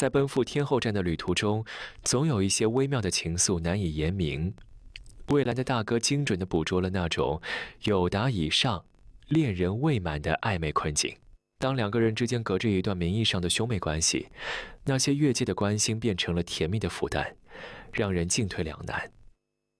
在奔赴天后站的旅途中，总有一些微妙的情愫难以言明。蔚蓝的大哥精准地捕捉了那种友达以上、恋人未满的暧昧困境。当两个人之间隔着一段名义上的兄妹关系，那些越界的关心变成了甜蜜的负担，让人进退两难。